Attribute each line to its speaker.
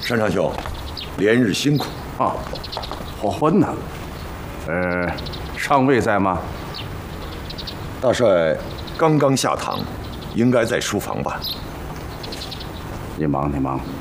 Speaker 1: 山长兄，连日辛苦。
Speaker 2: 哦，火婚呢？上尉在吗？
Speaker 1: 大帅刚刚下堂，应该在书房吧？
Speaker 2: 你忙，你忙。